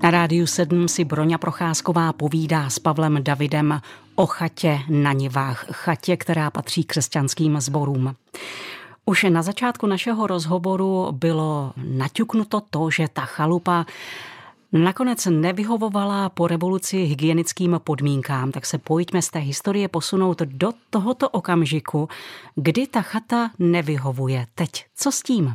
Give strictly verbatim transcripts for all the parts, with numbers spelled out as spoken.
Na Rádiu sedm si Broňa Procházková povídá s Pavlem Davidem o chatě na Nivách, chatě, která patří křesťanským sborům. Už na začátku našeho rozhovoru bylo naťuknuto to, že ta chalupa nakonec nevyhovovala po revoluci hygienickým podmínkám, tak se pojďme z té historie posunout do tohoto okamžiku, kdy ta chata nevyhovuje. Teď, co s tím?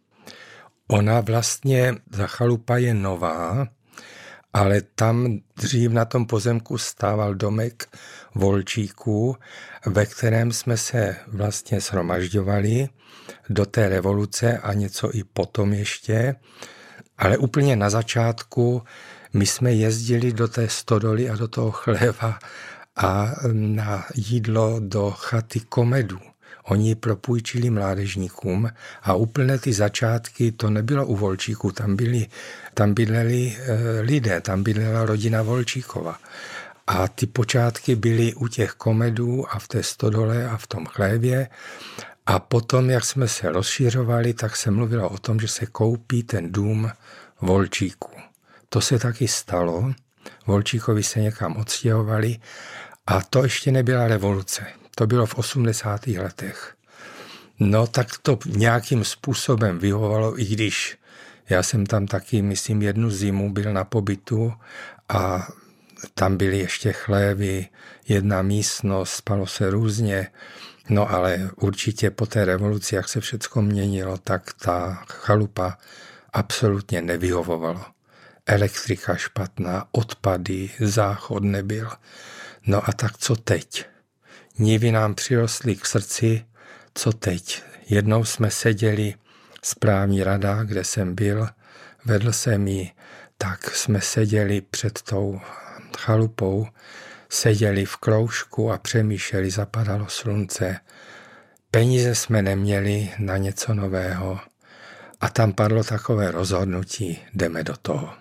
Ona vlastně, ta chalupa je nová, ale tam dřív na tom pozemku stával domek Volčíků, ve kterém jsme se vlastně shromažďovali do té revoluce a něco i potom ještě. Ale úplně na začátku my jsme jezdili do té stodoly a do toho chléva a na jídlo do chaty Komedu. Oni ji propůjčili mládežníkům a úplně ty začátky to nebylo u Volčíků, tam, byli, tam bydleli e, lidé, tam bydlela rodina Volčíkova. A ty počátky byly u těch Komedů a v té stodole a v tom chlévě. A potom, jak jsme se rozšiřovali, tak se mluvilo o tom, že se koupí ten dům Volčíků. To se taky stalo. Volčíkovi se někam odstěhovali a to ještě nebyla revoluce. To bylo v osmdesátých letech. No tak to nějakým způsobem vyhovovalo, i když já jsem tam taky, myslím, jednu zimu byl na pobytu a tam byly ještě chlévy, jedna místnost, spalo se různě. No ale určitě po té revoluci, jak se všecko měnilo, tak ta chalupa absolutně nevyhovovalo. Elektrika špatná, odpady, záchod nebyl. No a tak co teď? Nivy nám přirostly k srdci, co teď? Jednou jsme seděli, správní rada, kde jsem byl, vedl jsem ji, tak jsme seděli před tou chalupou, seděli v kroužku a přemýšleli, zapadalo slunce. Peníze jsme neměli na něco nového a tam padlo takové rozhodnutí, jdeme do toho.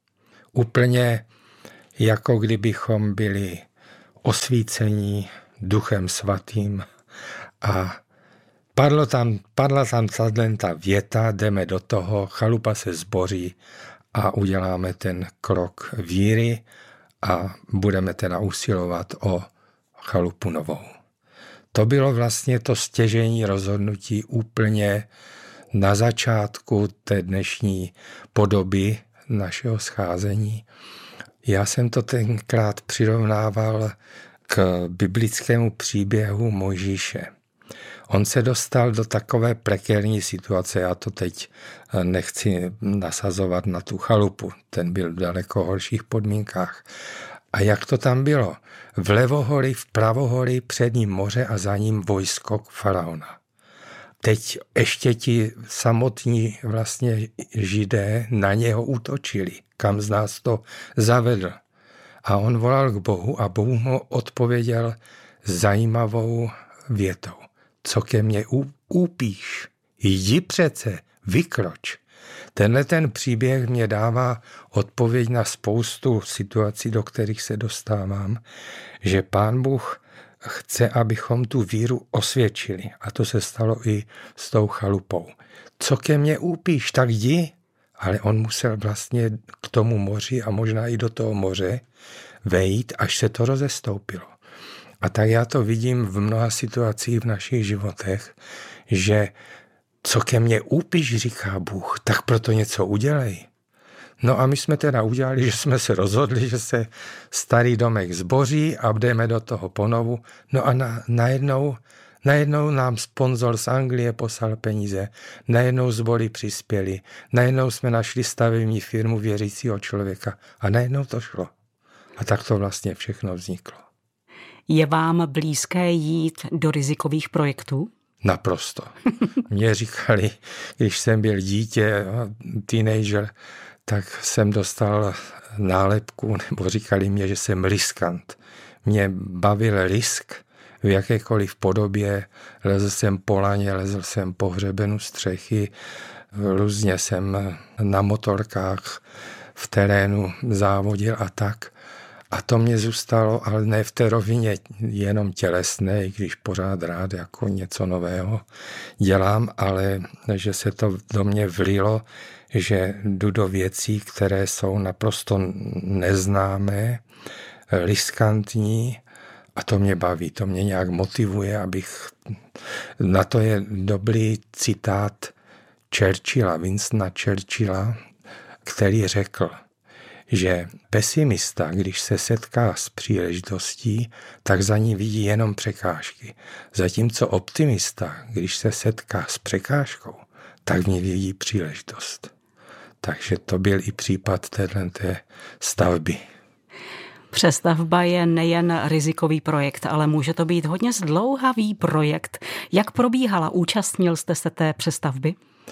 Úplně jako kdybychom byli osvícení Duchem Svatým a padlo tam, padla tam ta věta, jdeme do toho, chalupa se zboří a uděláme ten krok víry a budeme teda usilovat o chalupu novou. To bylo vlastně to stěžejní rozhodnutí úplně na začátku té dnešní podoby našeho scházení. Já jsem to tenkrát přirovnával k biblickému příběhu Mojžíše. On se dostal do takové prekérní situace, já to teď nechci nasazovat na tu chalupu, ten byl v daleko horších podmínkách. A jak to tam bylo? Vlevo v vpravo před ním moře a za ním vojsko faraona. Teď ještě ti samotní vlastně Židé na něho útočili, kam z nás to zavedl. A on volal k Bohu a Bůh mu odpověděl zajímavou větou. Co ke mně úpíš? Jdi přece, vykroč. Tenhle ten příběh mě dává odpověď na spoustu situací, do kterých se dostávám, že Pán Bůh chce, abychom tu víru osvědčili. A to se stalo i s tou chalupou. Co ke mně úpíš, tak jdi. Ale on musel vlastně k tomu moři a možná i do toho moře vejít, až se to rozestoupilo. A tak já to vidím v mnoha situacích v našich životech, že co ke mně úpíš, říká Bůh, tak proto něco udělej. No a my jsme teda udělali, že jsme se rozhodli, že se starý domek zboří a jdeme do toho ponovu. No a na, najednou, najednou nám sponzor z Anglie poslal peníze, najednou sbory přispěli, najednou jsme našli stavební firmu věřícího člověka a najednou to šlo. A tak to vlastně všechno vzniklo. Je vám blízké jít do rizikových projektů? Naprosto. Mně říkali, když jsem byl dítě, teenager, tak jsem dostal nálepku, nebo říkali mě, že jsem riskant. Mě bavil risk v jakékoliv podobě. Lezl jsem po laně, lezl jsem po hřebenu střechy, různě jsem na motorkách v terénu závodil a tak. A to mě zůstalo, ale ne v té rovině jenom tělesné, i když pořád rád jako něco nového dělám, ale že se to do mě vlilo, že jdu do věcí, které jsou naprosto neznámé, riskantní, a to mě baví, to mě nějak motivuje, abych... Na to je dobrý citát Churchilla, Winstona Churchilla, který řekl, že pesimista, když se setká s příležitostí, tak za ní vidí jenom překážky. Zatímco optimista, když se setká s překážkou, tak v ní vidí příležitost. Takže to byl i případ této stavby. Přestavba je nejen rizikový projekt, ale může to být hodně zdlouhavý projekt. Jak probíhala? Účastnil jste se té přestavby?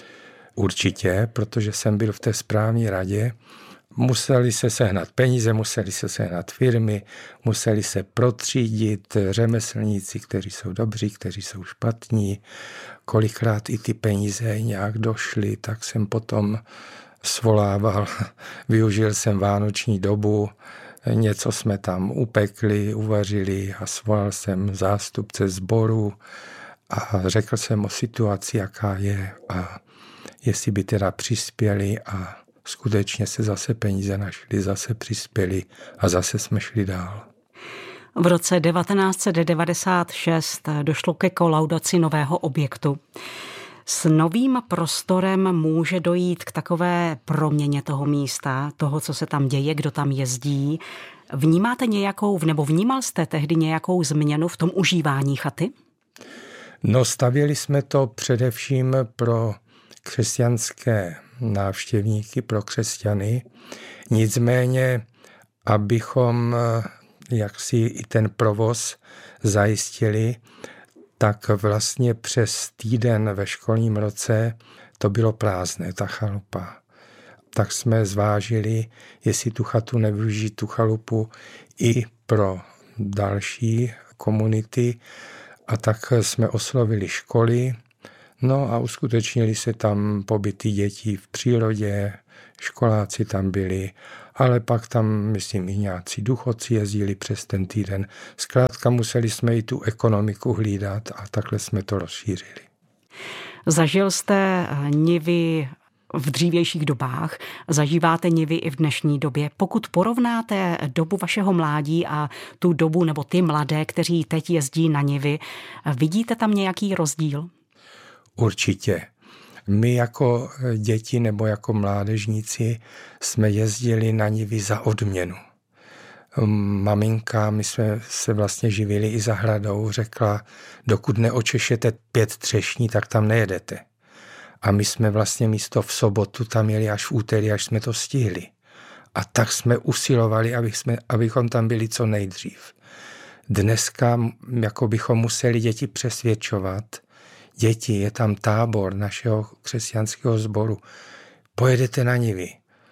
Určitě, protože jsem byl v té správní radě. Museli se sehnat peníze, museli se sehnat firmy, museli se protřídit řemeslníci, kteří jsou dobří, kteří jsou špatní. Kolikrát i ty peníze nějak došly, tak jsem potom svolával, využil jsem vánoční dobu, něco jsme tam upekli, uvařili a svolal jsem zástupce sboru a řekl jsem o situaci, jaká je a jestli by teda přispěli a skutečně se zase peníze našly, zase přispěli a zase jsme šli dál. V roce devatenáct set devadesát šest došlo ke kolaudaci nového objektu. S novým prostorem může dojít k takové proměně toho místa, toho, co se tam děje, kdo tam jezdí. Vnímáte nějakou, nebo vnímal jste tehdy nějakou změnu v tom užívání chaty? No, stavěli jsme to především pro křesťanské návštěvníky, pro křesťany. Nicméně, abychom jaksi i ten provoz zajistili, tak vlastně přes týden ve školním roce to bylo prázdné, ta chalupa. Tak jsme zvážili, jestli tu chatu nevyužít, tu chalupu i pro další komunity. A tak jsme oslovili školy, no a uskutečnili se tam pobyty dětí v přírodě, školáci tam byli, ale pak tam, myslím, i nějací důchodci jezdili přes ten týden. Zkrátka museli jsme i tu ekonomiku hlídat a takhle jsme to rozšířili. Zažil jste nivy v dřívějších dobách, zažíváte nivy i v dnešní době. Pokud porovnáte dobu vašeho mládí a tu dobu nebo ty mladé, kteří teď jezdí na nivy, vidíte tam nějaký rozdíl? Určitě. My jako děti nebo jako mládežníci jsme jezdili na nivy za odměnu. Maminka, my jsme se vlastně živili i zahradou, řekla, dokud neočešete pět třešní, tak tam nejedete. A my jsme vlastně místo v sobotu tam jeli až v úterý, až jsme to stihli. A tak jsme usilovali, aby jsme, abychom tam byli co nejdřív. Dneska jako bychom museli děti přesvědčovat. Děti, je tam tábor našeho křesťanského sboru. Pojedete na nivy.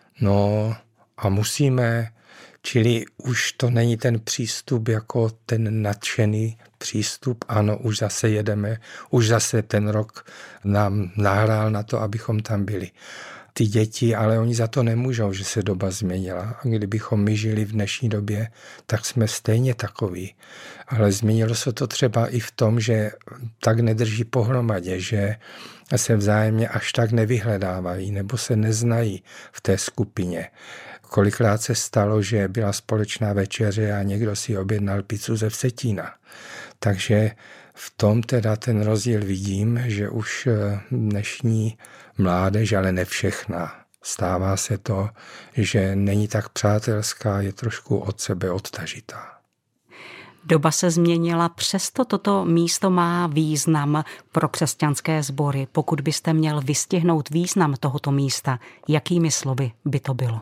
No a musíme, čili už to není ten přístup jako ten nadšený přístup. Ano, už zase jedeme, už zase ten rok nám nahrál na to, abychom tam byli. Ty děti, ale oni za to nemůžou, že se doba změnila. A kdybychom my žili v dnešní době, tak jsme stejně takoví. Ale změnilo se to třeba i v tom, že tak nedrží pohromadě, že se vzájemně až tak nevyhledávají nebo se neznají v té skupině. Kolikrát se stalo, že byla společná večeře a někdo si objednal pizzu ze Vsetína. Takže v tom teda ten rozdíl vidím, že už dnešní mládež, ale ne všechna. Stává se to, že není tak přátelská, je trošku od sebe odtažitá. Doba se změnila, přesto toto místo má význam pro křesťanské sbory. Pokud byste měl vystihnout význam tohoto místa, jakými slovy by to bylo?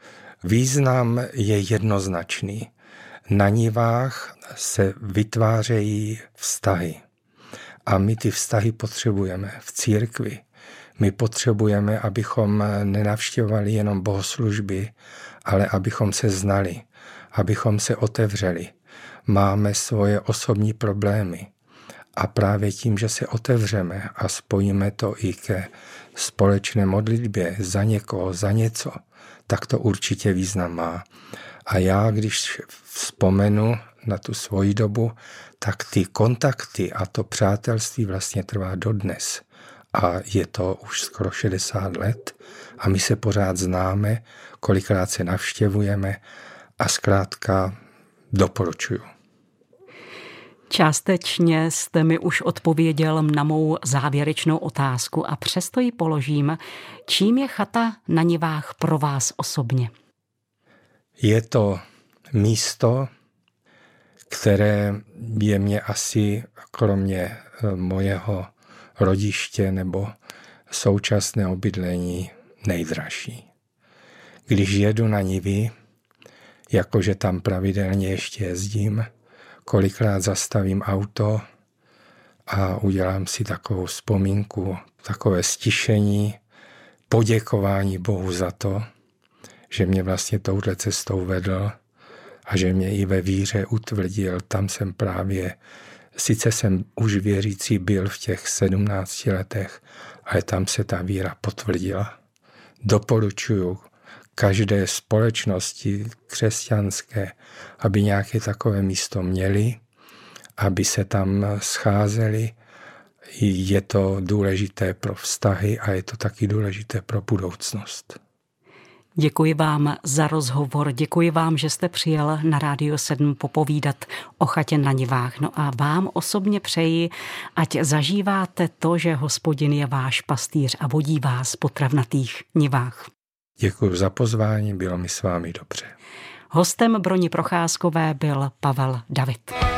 Význam je jednoznačný. Na nivách se vytvářejí vztahy. A my ty vztahy potřebujeme v církvi. My potřebujeme, abychom nenavštěvovali jenom bohoslužby, ale abychom se znali, abychom se otevřeli. Máme svoje osobní problémy a právě tím, že se otevřeme a spojíme to i ke společné modlitbě za někoho, za něco, tak to určitě význam má. A já, když vzpomenu na tu svoji dobu, tak ty kontakty a to přátelství vlastně trvá dodnes. a je to už skoro šedesát let a my se pořád známe, kolikrát se navštěvujeme a zkrátka doporučuju. Částečně jste mi už odpověděl na mou závěrečnou otázku a přesto ji položím. Čím je chata na Nivách pro vás osobně? Je to místo, které je mě asi kromě mojeho rodiště nebo současného bydlení nejdražší. Když jedu na Nivy, jakože tam pravidelně ještě jezdím, kolikrát zastavím auto a udělám si takovou vzpomínku, takové stišení, poděkování Bohu za to, že mě vlastně touhle cestou vedl a že mě i ve víře utvrdil. Tam jsem právě, sice jsem už věřící byl v těch sedmnácti letech, ale tam se ta víra potvrdila. Doporučuju každé společnosti křesťanské, aby nějaké takové místo měli, aby se tam scházeli. Je to důležité pro vztahy a je to taky důležité pro budoucnost. Děkuji vám za rozhovor, děkuji vám, že jste přijel na Rádio sedm popovídat o chatě na Nivách. No a vám osobně přeji, ať zažíváte to, že Hospodin je váš pastýř a vodí vás po travnatých nivách. Děkuji za pozvání, bylo mi s vámi dobře. Hostem Broni Procházkové byl Pavel David.